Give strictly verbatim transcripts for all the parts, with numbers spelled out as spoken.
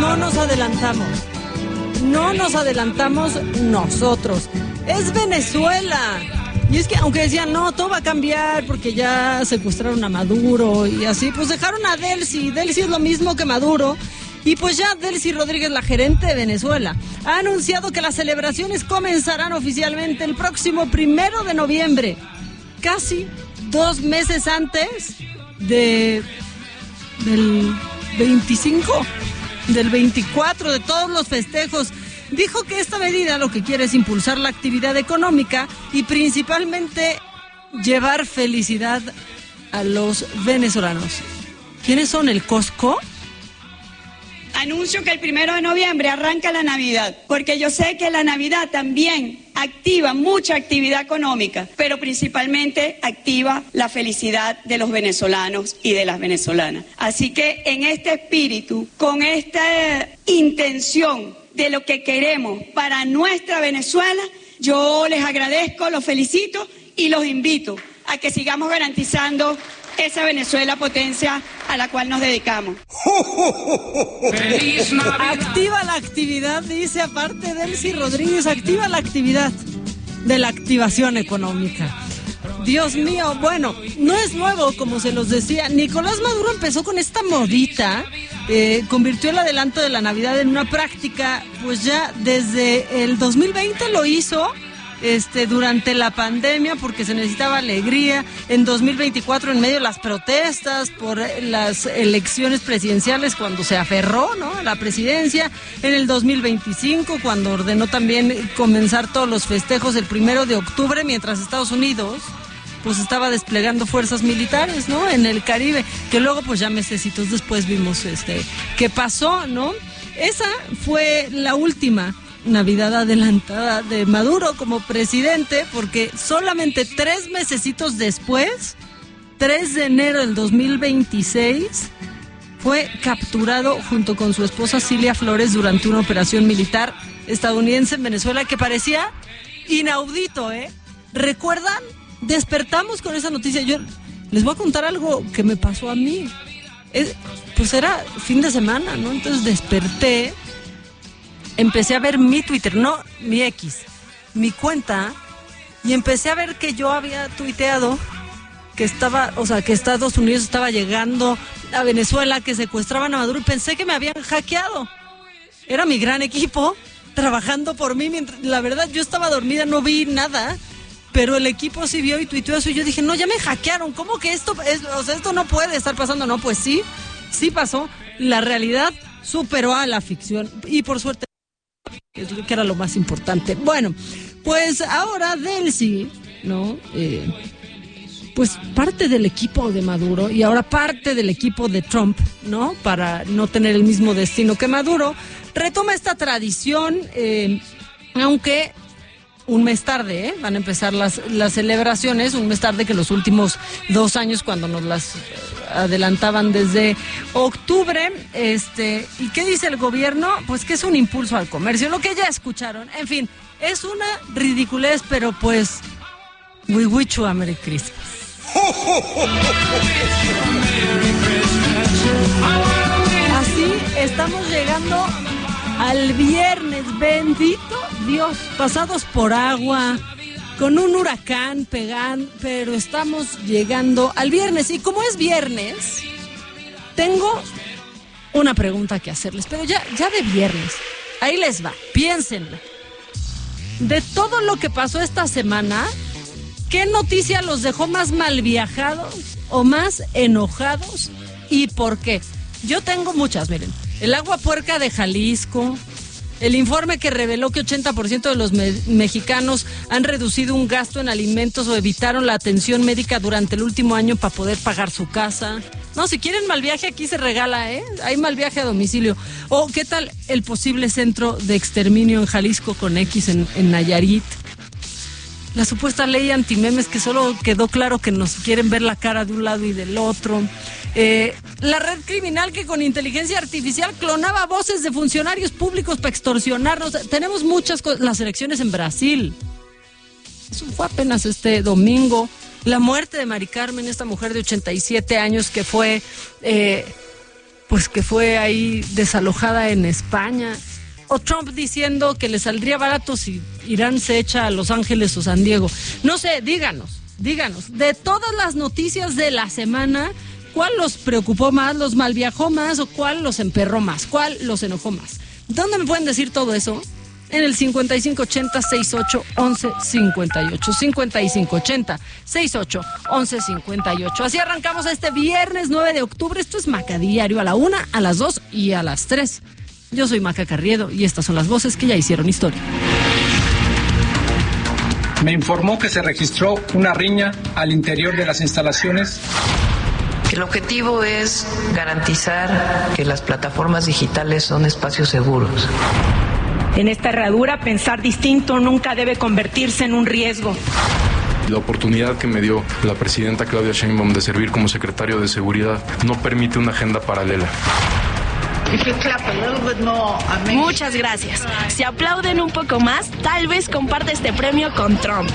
no nos adelantamos. No nos adelantamos nosotros. Es Venezuela. Y es que aunque decían, no, todo va a cambiar porque ya secuestraron a Maduro y así, pues dejaron a Delcy. Delcy es lo mismo que Maduro. Y pues ya Delcy Rodríguez, la gerente de Venezuela, ha anunciado que las celebraciones comenzarán oficialmente el próximo primero de noviembre. Casi dos meses antes de del veinticinco, del veinticuatro, de todos los festejos. Dijo que esta medida lo que quiere es impulsar la actividad económica y principalmente llevar felicidad a los venezolanos. ¿Quiénes son? ¿El Costco? Anuncio que el primero de noviembre arranca la Navidad, porque yo sé que la Navidad también activa mucha actividad económica, pero principalmente activa la felicidad de los venezolanos y de las venezolanas. Así que en este espíritu, con esta intención de lo que queremos para nuestra Venezuela, yo les agradezco, los felicito y los invito a que sigamos garantizando esa Venezuela potencia a la cual nos dedicamos. Activa la actividad, dice aparte Delcy Rodríguez, activa la actividad de la activación económica. Dios mío, bueno, no es nuevo, como se los decía. Nicolás Maduro empezó con esta modita, eh, convirtió el adelanto de la Navidad en una práctica, pues ya desde el dos mil veinte lo hizo, este, durante la pandemia, porque se necesitaba alegría. En dos mil veinticuatro, en medio de las protestas por las elecciones presidenciales, cuando se aferró, ¿no?, a la presidencia. En el dos mil veinticinco, cuando ordenó también comenzar todos los festejos el primero de octubre, mientras Estados Unidos pues estaba desplegando fuerzas militares, ¿no?, en el Caribe, que luego pues ya mesecitos después vimos este qué pasó, ¿no? Esa fue la última Navidad adelantada de Maduro como presidente, porque solamente tres mesecitos después, tres de enero del dos mil veintiséis, fue capturado junto con su esposa Cilia Flores durante una operación militar estadounidense en Venezuela que parecía inaudito, ¿eh? ¿Recuerdan? Despertamos con esa noticia. Yo les voy a contar algo que me pasó a mí. Es, pues era fin de semana, ¿no? Entonces desperté, empecé a ver mi Twitter, no mi X, mi cuenta, y empecé a ver que yo había tuiteado que estaba, o sea, que Estados Unidos estaba llegando a Venezuela, que secuestraban a Maduro, y pensé que me habían hackeado. Era mi gran equipo trabajando por mí. Mientras, la verdad, yo estaba dormida, no vi nada. Pero el equipo sí vio y tuiteó eso y yo dije, no, ya me hackearon, ¿cómo que esto es? O sea, esto no puede estar pasando. No, pues sí, sí pasó. La realidad superó a la ficción y por suerte, que era lo más importante. Bueno, pues ahora Delcy, ¿no? Eh, pues parte del equipo de Maduro y ahora parte del equipo de Trump, ¿no? Para no tener el mismo destino que Maduro, retoma esta tradición, eh, aunque un mes tarde, ¿eh? Van a empezar las, las celebraciones, un mes tarde que los últimos dos años, cuando nos las adelantaban desde octubre. Este, ¿y qué dice el gobierno? Pues que es un impulso al comercio, lo que ya escucharon. En fin, es una ridiculez, pero pues, we wish you a Merry Christmas. Así estamos llegando al viernes, bendito Dios, pasados por agua, con un huracán pegando, pero estamos llegando al viernes. Y como es viernes, tengo una pregunta que hacerles, pero ya, ya de viernes, ahí les va, piénsenla. De todo lo que pasó esta semana, ¿qué noticia los dejó más mal viajados o más enojados y por qué? Yo tengo muchas, miren. El agua puerca de Jalisco, el informe que reveló que ochenta por ciento de los me- mexicanos han reducido un gasto en alimentos o evitaron la atención médica durante el último año para poder pagar su casa. No, si quieren mal viaje, aquí se regala, ¿eh? Hay mal viaje a domicilio. O, ¿qué tal el posible centro de exterminio en Jalisco con X en, en Nayarit? La supuesta ley antimemes, que solo quedó claro que nos quieren ver la cara de un lado y del otro. Eh, la red criminal que con inteligencia artificial clonaba voces de funcionarios públicos para extorsionarnos. Tenemos muchas cosas. Las elecciones en Brasil. Eso fue apenas este domingo. La muerte de Mari Carmen, esta mujer de ochenta y siete años que fue eh, pues que fue ahí desalojada en España. O Trump diciendo que le saldría barato si Irán se echa a Los Ángeles o San Diego. No sé, díganos, díganos. De todas las noticias de la semana, ¿cuál los preocupó más, los malviajó más o cuál los emperró más? ¿Cuál los enojó más? ¿Dónde me pueden decir todo eso? En el cincuenta y cinco ochenta, sesenta y ocho, once cincuenta y ocho. cincuenta y cinco ochenta, sesenta y ocho, once cincuenta y ocho. Así arrancamos este viernes nueve de octubre. Esto es Maca Diario a la una, a las dos y a las tres. Yo soy Maca Carriedo y estas son las voces que ya hicieron historia. Me informó que se registró una riña al interior de las instalaciones. El objetivo es garantizar que las plataformas digitales son espacios seguros. En esta herradura, pensar distinto nunca debe convertirse en un riesgo. La oportunidad que me dio la presidenta Claudia Sheinbaum de servir como secretario de Seguridad no permite una agenda paralela. Muchas gracias. Si aplauden un poco más, tal vez comparte este premio con Trump.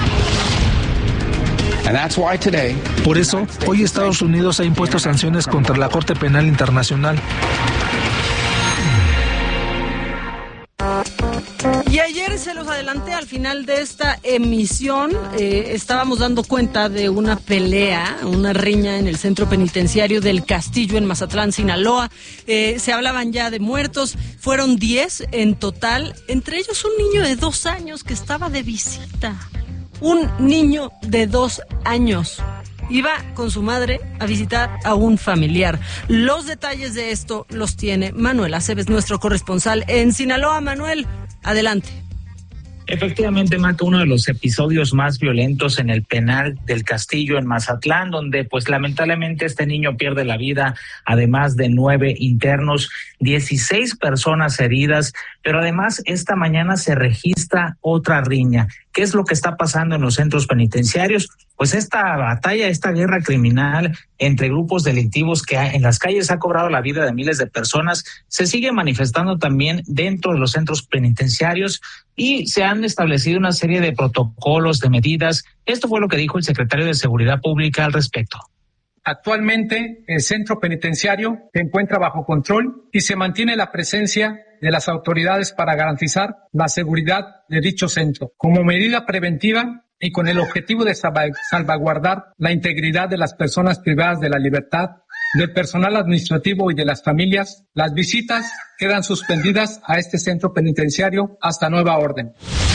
Por eso, hoy Estados Unidos ha impuesto sanciones contra la Corte Penal Internacional. Y ayer se los adelanté al final de esta emisión, eh, estábamos dando cuenta de una pelea, una riña en el centro penitenciario del Castillo en Mazatlán, Sinaloa. Eh, se hablaban ya de muertos, fueron diez en total, entre ellos un niño de dos años que estaba de visita. Un niño de dos años. Iba con su madre a visitar a un familiar. Los detalles de esto los tiene Manuel Aceves, nuestro corresponsal en Sinaloa. Manuel, adelante. Efectivamente, Maca, uno de los episodios más violentos en el penal del Castillo en Mazatlán, donde pues lamentablemente este niño pierde la vida, además de nueve internos, dieciséis personas heridas, pero además esta mañana se registra otra riña. ¿Qué es lo que está pasando en los centros penitenciarios? Pues esta batalla, esta guerra criminal entre grupos delictivos que en las calles ha cobrado la vida de miles de personas, se sigue manifestando también dentro de los centros penitenciarios y se han establecido una serie de protocolos, de medidas. Esto fue lo que dijo el secretario de Seguridad Pública al respecto. Actualmente, el centro penitenciario se encuentra bajo control y se mantiene la presencia de las autoridades para garantizar la seguridad de dicho centro. Como medida preventiva y con el objetivo de salvaguardar la integridad de las personas privadas de la libertad, del personal administrativo y de las familias, las visitas quedan suspendidas a este centro penitenciario hasta nueva orden.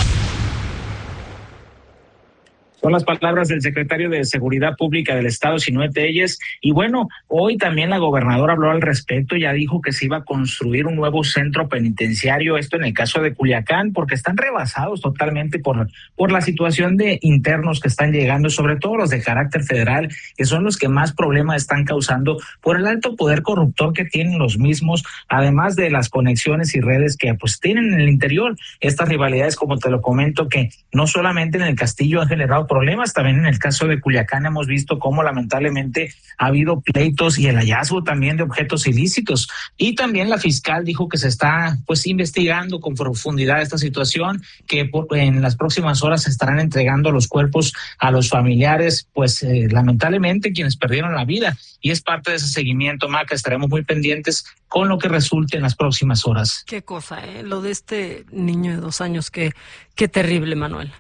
Son las palabras del secretario de Seguridad Pública del Estado, Sinué Telles. Y bueno, hoy también la gobernadora habló al respecto, ya dijo que se iba a construir un nuevo centro penitenciario, esto en el caso de Culiacán, porque están rebasados totalmente por, por la situación de internos que están llegando, sobre todo los de carácter federal, que son los que más problemas están causando por el alto poder corruptor que tienen los mismos, además de las conexiones y redes que pues tienen en el interior. Estas rivalidades, como te lo comento, que no solamente en el Castillo han generado problemas, también en el caso de Culiacán hemos visto cómo lamentablemente ha habido pleitos y el hallazgo también de objetos ilícitos. Y también la fiscal dijo que se está pues investigando con profundidad esta situación, que por, en las próximas horas se estarán entregando los cuerpos a los familiares, pues eh, lamentablemente quienes perdieron la vida. Y es parte de ese seguimiento, Maca, estaremos muy pendientes con lo que resulte en las próximas horas. Qué cosa, ¿eh? Lo de este niño de dos años, qué, qué terrible, Manuel.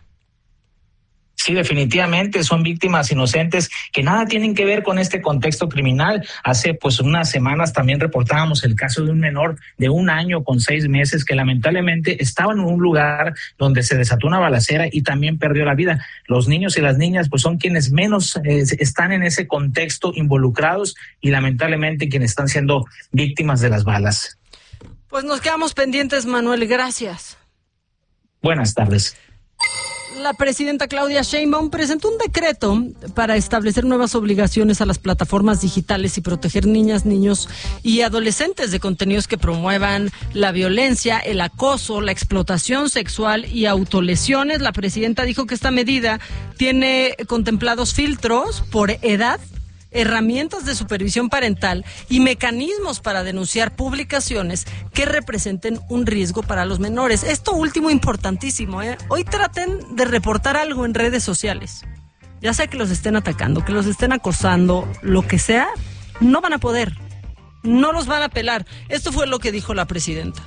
Sí, definitivamente son víctimas inocentes que nada tienen que ver con este contexto criminal. Hace pues unas semanas también reportábamos el caso de un menor de un año con seis meses que lamentablemente estaba en un lugar donde se desató una balacera y también perdió la vida. Los niños y las niñas pues son quienes menos eh, están en ese contexto involucrados y lamentablemente quienes están siendo víctimas de las balas. Pues nos quedamos pendientes, Manuel. Gracias. Buenas tardes. La presidenta Claudia Sheinbaum presentó un decreto para establecer nuevas obligaciones a las plataformas digitales y proteger niñas, niños y adolescentes de contenidos que promuevan la violencia, el acoso, la explotación sexual y autolesiones. La presidenta dijo que esta medida tiene contemplados filtros por edad, herramientas de supervisión parental y mecanismos para denunciar publicaciones que representen un riesgo para los menores. Esto último importantísimo, ¿eh? Hoy traten de reportar algo en redes sociales. Ya sea que los estén atacando, que los estén acosando, lo que sea, no van a poder. No los van a pelar. Esto fue lo que dijo la presidenta.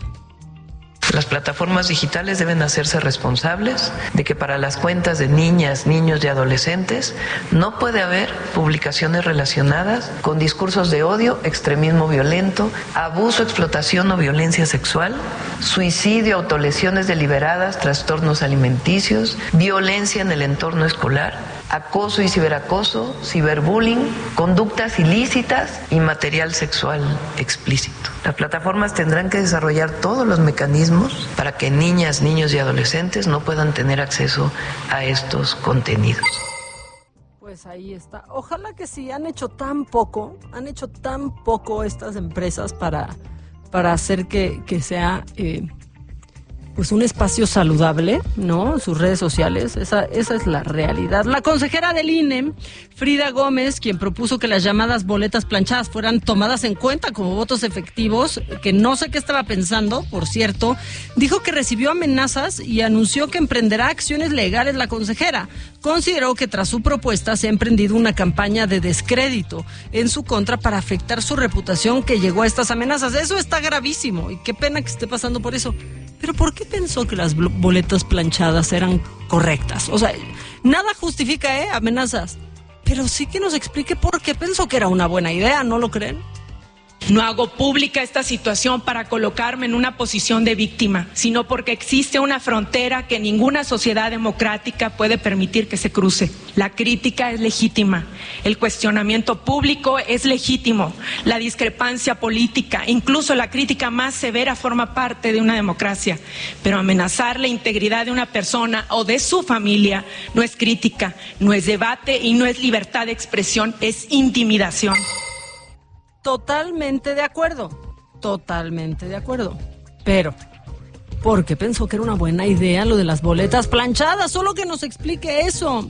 Las plataformas digitales deben hacerse responsables de que para las cuentas de niñas, niños y adolescentes no puede haber publicaciones relacionadas con discursos de odio, extremismo violento, abuso, explotación o violencia sexual, suicidio, autolesiones deliberadas, trastornos alimenticios, violencia en el entorno escolar, acoso y ciberacoso, ciberbullying, conductas ilícitas y material sexual explícito. Las plataformas tendrán que desarrollar todos los mecanismos para que niñas, niños y adolescentes no puedan tener acceso a estos contenidos. Pues ahí está. Ojalá que sí, han hecho tan poco, han hecho tan poco estas empresas para, para hacer que, que sea... Eh, pues un espacio saludable, ¿no? Sus redes sociales, esa, esa es la realidad. La consejera del I N E, Frida Gómez, quien propuso que las llamadas boletas planchadas fueran tomadas en cuenta como votos efectivos, que no sé qué estaba pensando, por cierto, dijo que recibió amenazas y anunció que emprenderá acciones legales la consejera. Consideró que tras su propuesta se ha emprendido una campaña de descrédito en su contra para afectar su reputación que llegó a estas amenazas. Eso está gravísimo y qué pena que esté pasando por eso. Pero ¿por qué pensó que las boletas planchadas eran correctas? O sea, nada justifica, ¿eh? Amenazas. Pero sí que nos explique por qué pensó que era una buena idea, ¿no lo creen? No hago pública esta situación para colocarme en una posición de víctima, sino porque existe una frontera que ninguna sociedad democrática puede permitir que se cruce. La crítica es legítima, el cuestionamiento público es legítimo, la discrepancia política, incluso la crítica más severa forma parte de una democracia, pero amenazar la integridad de una persona o de su familia no es crítica, no es debate y no es libertad de expresión, es intimidación. Totalmente de acuerdo, totalmente de acuerdo, pero ¿por qué pensó que era una buena idea lo de las boletas planchadas? Solo que nos explique eso.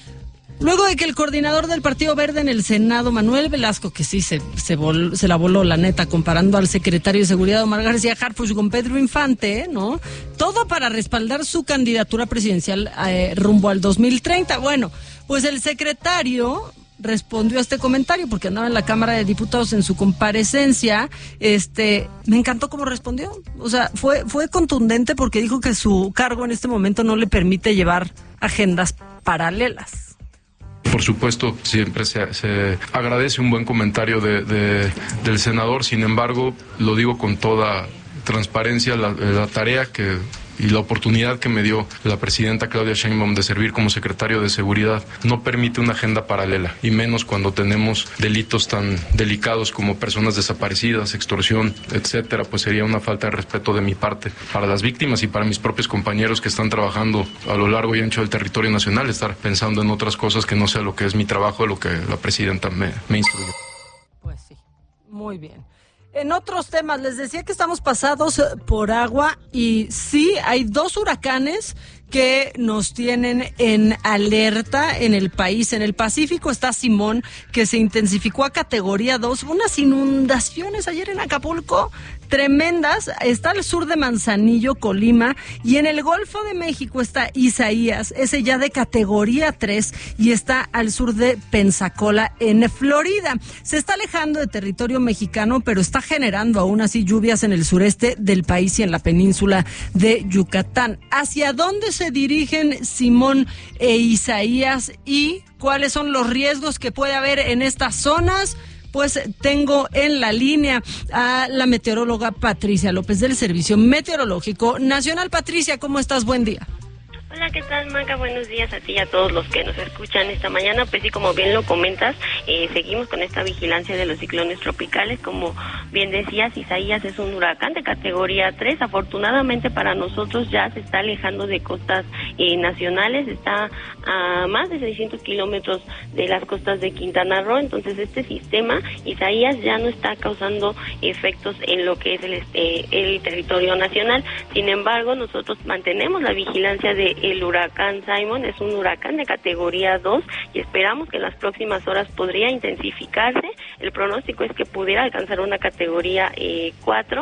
Luego de que el coordinador del Partido Verde en el Senado, Manuel Velasco, que sí se, se, vol, se la voló la neta comparando al secretario de Seguridad Omar García Harfuch con Pedro Infante, ¿no? Todo para respaldar su candidatura presidencial eh, rumbo al dos mil treinta. Bueno, pues el secretario respondió a este comentario porque andaba en la Cámara de Diputados en su comparecencia. Este, me encantó cómo respondió. O sea, fue fue contundente porque dijo que su cargo en este momento no le permite llevar agendas paralelas. Por supuesto, siempre se, se agradece un buen comentario de, de, del senador. Sin embargo, lo digo con toda transparencia, la, la tarea que y la oportunidad que me dio la presidenta Claudia Sheinbaum de servir como secretario de Seguridad no permite una agenda paralela, y menos cuando tenemos delitos tan delicados como personas desaparecidas, extorsión, etcétera. Pues sería una falta de respeto de mi parte para las víctimas y para mis propios compañeros que están trabajando a lo largo y ancho del territorio nacional, estar pensando en otras cosas que no sea lo que es mi trabajo, lo que la presidenta me, me instruyó. Pues sí, muy bien. En otros temas, les decía que estamos pasados por agua y sí, hay dos huracanes que nos tienen en alerta en el país. En el Pacífico está Simón, que se intensificó a categoría dos, unas inundaciones ayer en Acapulco tremendas. Está al sur de Manzanillo, Colima, y en el Golfo de México está Isaías, ese ya de categoría tres, y está al sur de Pensacola, en Florida. Se está alejando de territorio mexicano, pero está generando aún así lluvias en el sureste del país y en la península de Yucatán. ¿Hacia dónde se dirigen Simón e Isaías y cuáles son los riesgos que puede haber en estas zonas? Pues tengo en la línea a la meteoróloga Patricia López del Servicio Meteorológico Nacional. Patricia, ¿cómo estás? Buen día. Hola, ¿qué tal, Maca? Buenos días a ti y a todos los que nos escuchan esta mañana. Pues sí, como bien lo comentas, eh, seguimos con esta vigilancia de los ciclones tropicales. Como bien decías, Isaías es un huracán de categoría tres. Afortunadamente para nosotros ya se está alejando de costas eh, nacionales, está a más de seiscientos kilómetros de las costas de Quintana Roo. Entonces este sistema, Isaías, ya no está causando efectos en lo que es el, eh, el territorio nacional. Sin embargo, nosotros mantenemos la vigilancia de el huracán Simon. Es un huracán de categoría dos y esperamos que en las próximas horas podría intensificarse. El pronóstico es que pudiera alcanzar una categoría eh, cuatro.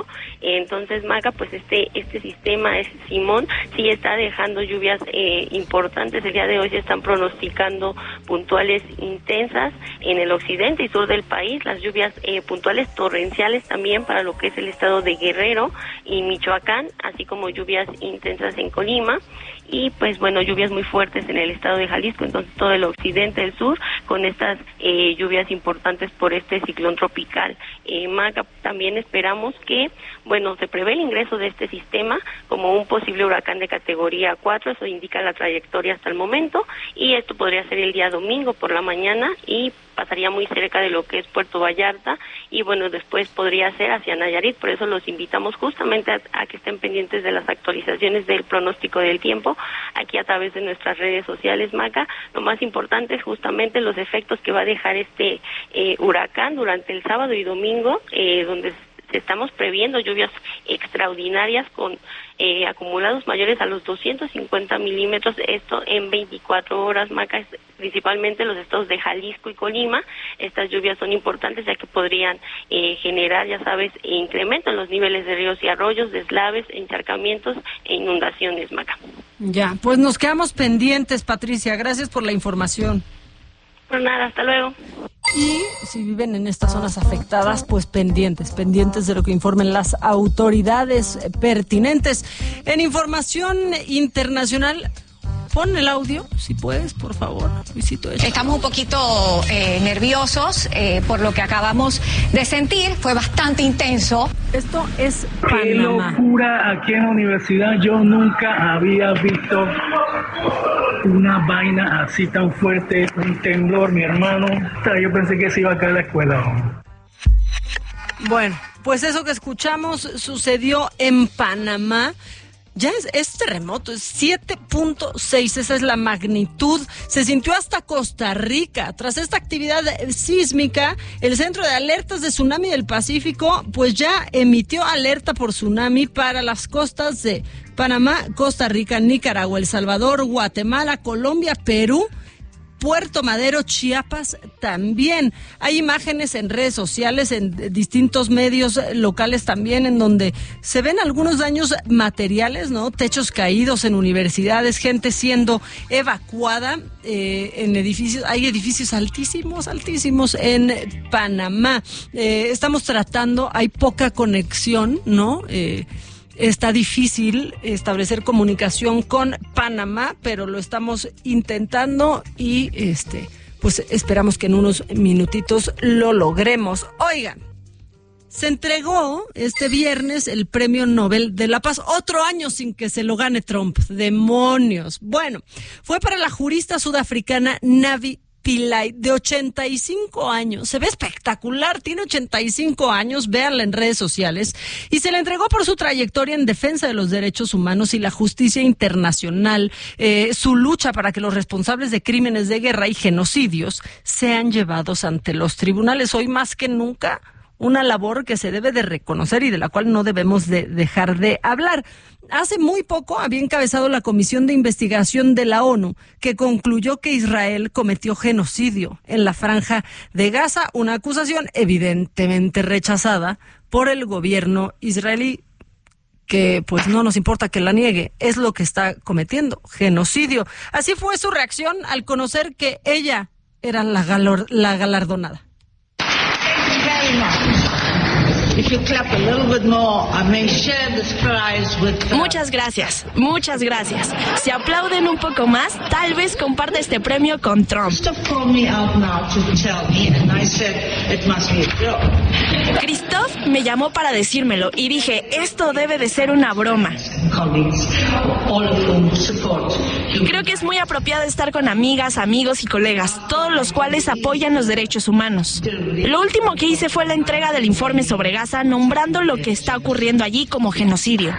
Entonces, Maca, pues este este sistema, este Simón, sí está dejando lluvias eh, importantes. El día de hoy se están pronosticando puntuales intensas en el occidente y sur del país, las lluvias eh, puntuales torrenciales también para lo que es el estado de Guerrero y Michoacán, así como lluvias intensas en Colima y pues bueno, lluvias muy fuertes en el estado de Jalisco, entonces todo el occidente, el sur, con estas eh, lluvias importantes por este ciclón tropical. Eh, Maca, también esperamos que, bueno, se prevé el ingreso de este sistema como un posible huracán de categoría cuatro, eso indica la trayectoria hasta el momento, y esto podría ser el día domingo por la mañana y pasaría muy cerca de lo que es Puerto Vallarta y bueno, después podría ser hacia Nayarit. Por eso los invitamos justamente a, a que estén pendientes de las actualizaciones del pronóstico del tiempo aquí a través de nuestras redes sociales, Maca. Lo más importante es justamente los efectos que va a dejar este eh, huracán durante el sábado y domingo, eh, donde estamos previendo lluvias extraordinarias con eh, acumulados mayores a los doscientos cincuenta milímetros, esto en veinticuatro horas, Maca, principalmente los estados de Jalisco y Colima. Estas lluvias son importantes ya que podrían eh, generar, ya sabes, incremento en los niveles de ríos y arroyos, deslaves, encharcamientos e inundaciones, Maca. Ya, pues nos quedamos pendientes, Patricia, gracias por la información. Por nada, hasta luego. Y si viven en estas zonas afectadas, pues pendientes, pendientes de lo que informen las autoridades pertinentes. En información internacional, pon el audio, si puedes, por favor, Luisito. Estamos un poquito eh, nerviosos eh, por lo que acabamos de sentir, fue bastante intenso. Esto es Panamá. Qué locura aquí en la universidad, yo nunca había visto una vaina así tan fuerte, un temblor, mi hermano. Yo pensé que se iba a caer la escuela. Bueno, pues eso que escuchamos sucedió en Panamá. Ya es, es terremoto, es siete punto seis, esa es la magnitud. Se sintió hasta Costa Rica. Tras esta actividad sísmica, el Centro de Alertas de Tsunami del Pacífico pues ya emitió alerta por tsunami para las costas de Panamá, Costa Rica, Nicaragua, El Salvador, Guatemala, Colombia, Perú, Puerto Madero, Chiapas también. Hay imágenes en redes sociales, en distintos medios locales también, en donde se ven algunos daños materiales, ¿no? Techos caídos en universidades, gente siendo evacuada eh, en edificios. Hay edificios altísimos, altísimos en Panamá. Eh, estamos tratando, hay poca conexión, ¿no? Eh, Está difícil establecer comunicación con Panamá, pero lo estamos intentando y este, pues esperamos que en unos minutitos lo logremos. Oigan, se entregó este viernes el Premio Nobel de la Paz, otro año sin que se lo gane Trump. ¡Demonios! Bueno, fue para la jurista sudafricana Navi Pillay, de ochenta y cinco años. Se ve espectacular, tiene ochenta y cinco años, véanla en redes sociales, y se le entregó por su trayectoria en defensa de los derechos humanos y la justicia internacional, eh, su lucha para que los responsables de crímenes de guerra y genocidios sean llevados ante los tribunales. Hoy más que nunca, una labor que se debe de reconocer y de la cual no debemos de dejar de hablar. Hace muy poco había encabezado la Comisión de Investigación de la ONU, que concluyó que Israel cometió genocidio en la Franja de Gaza, una acusación evidentemente rechazada por el gobierno israelí, que pues no nos importa que la niegue, es lo que está cometiendo, genocidio. Así fue su reacción al conocer que ella era la, galor, la galardonada. Muchas gracias, muchas gracias. Si aplauden un poco más, tal vez comparte este premio con Trump. Christoph me llamó para decírmelo y dije, esto debe de ser una broma. Creo que es muy apropiado estar con amigas, amigos y colegas, todos los cuales apoyan los derechos humanos. Lo último que hice fue la entrega del informe sobre Gaza, nombrando lo que está ocurriendo allí como genocidio.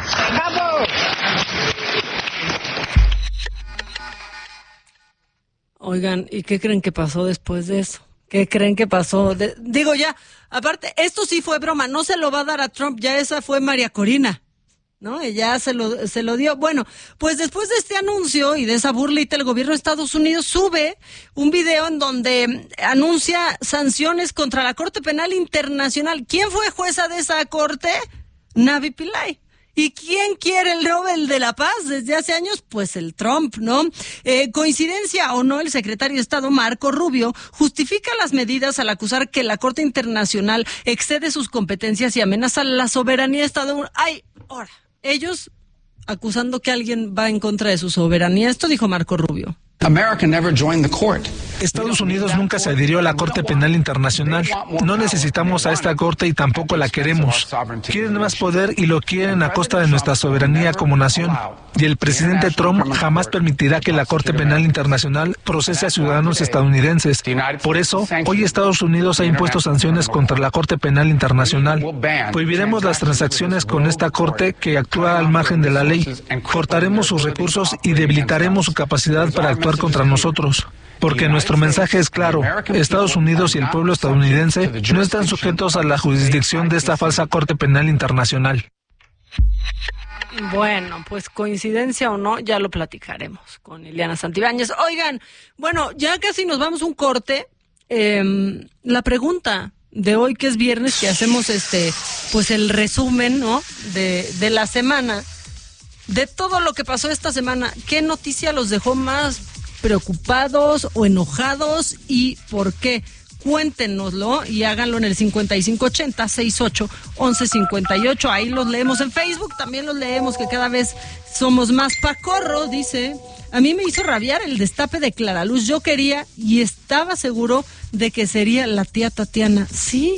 Oigan, ¿y qué creen que pasó después de eso? ¿Qué creen que pasó? De, digo ya, aparte, esto sí fue broma, no se lo va a dar a Trump, ya esa fue María Corina, ¿no? Ella se lo, se lo dio. Bueno, pues después de este anuncio y de esa burlita, el gobierno de Estados Unidos sube un video en donde anuncia sanciones contra la Corte Penal Internacional. ¿Quién fue jueza de esa corte? Navi Pillay. ¿Y quién quiere el Nobel de la Paz desde hace años? Pues el Trump, ¿no? Eh, coincidencia o no, el secretario de Estado Marco Rubio justifica las medidas al acusar que la Corte Internacional excede sus competencias y amenaza la soberanía estadounidense. ¡Ay! Ahora, ellos acusando que alguien va en contra de su soberanía. Esto dijo Marco Rubio. America never joined the court. Estados Unidos nunca se adhirió a la Corte Penal Internacional. No necesitamos a esta Corte y tampoco la queremos. Quieren más poder y lo quieren a costa de nuestra soberanía como nación. Y el presidente Trump jamás permitirá que la Corte Penal Internacional procese a ciudadanos estadounidenses. Por eso, hoy Estados Unidos ha impuesto sanciones contra la Corte Penal Internacional. Prohibiremos las transacciones con esta Corte que actúa al margen de la ley. Cortaremos sus recursos y debilitaremos su capacidad para actuar contra nosotros. Porque nuestro mensaje es claro, Estados Unidos y el pueblo estadounidense no están sujetos a la jurisdicción de esta falsa Corte Penal Internacional. Bueno, pues coincidencia o no, ya lo platicaremos con Ileana Santibáñez. Oigan, bueno, ya casi nos vamos a un corte. Eh, la pregunta de hoy, que es viernes, que hacemos este, pues el resumen, ¿no? De, de la semana, de todo lo que pasó esta semana. ¿Qué noticia los dejó más preocupados o enojados y por qué? Cuéntenoslo y háganlo en el cincuenta y cinco ochenta, sesenta y ocho, once cincuenta y ocho. Ahí los leemos en Facebook, también los leemos, que cada vez somos más. Pacorro dice: a mí me hizo rabiar el destape de Clara Luz. Yo quería y estaba seguro de que sería la tía Tatiana. Sí,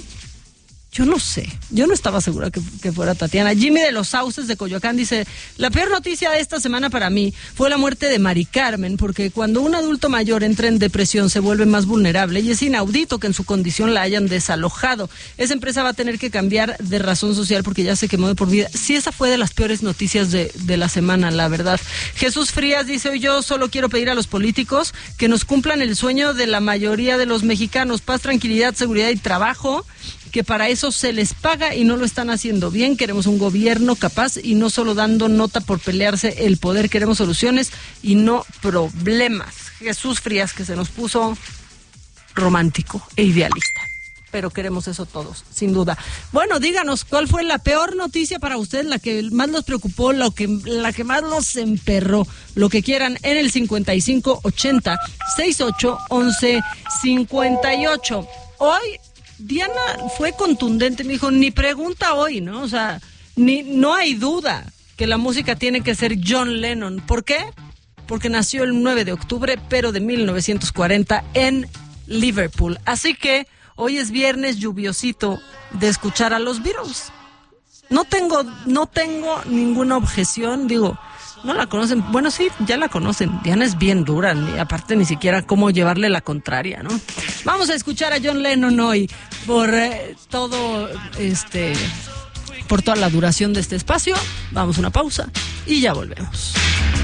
yo no sé, yo no estaba segura que, que fuera Tatiana. Jimmy de los Sauces de Coyoacán dice: la peor noticia de esta semana para mí fue la muerte de Mari Carmen, porque cuando un adulto mayor entra en depresión se vuelve más vulnerable y es inaudito que en su condición la hayan desalojado. Esa empresa va a tener que cambiar de razón social porque ya se quemó de por vida. Sí, esa fue de las peores noticias de, de la semana, la verdad. Jesús Frías dice: hoy yo solo quiero pedir a los políticos que nos cumplan el sueño de la mayoría de los mexicanos: paz, tranquilidad, seguridad y trabajo, que para eso se les paga y no lo están haciendo bien. Queremos un gobierno capaz y no solo dando nota por pelearse el poder. Queremos soluciones y no problemas. Jesús Frías, que se nos puso romántico e idealista, pero queremos eso todos, sin duda. Bueno, díganos, ¿cuál fue la peor noticia para ustedes, la que más los preocupó, lo que, la que más los emperró? Lo que quieran en el cincuenta y cinco ochenta, sesenta y ocho, once cincuenta y ocho. Hoy Diana fue contundente, me dijo: ni pregunta hoy, ¿no? O sea, ni, no hay duda que la música tiene que ser John Lennon. ¿Por qué? Porque nació el nueve de octubre, pero de mil novecientos cuarenta, en Liverpool. Así que hoy es viernes lluviosito de escuchar a los Beatles. No tengo, no tengo ninguna objeción, digo, no la conocen. Bueno, sí, ya la conocen. Diana es bien dura, ni, aparte ni siquiera cómo llevarle la contraria, ¿no? Vamos a escuchar a John Lennon hoy por eh, todo, este, por toda la duración de este espacio. Vamos a una pausa y ya volvemos.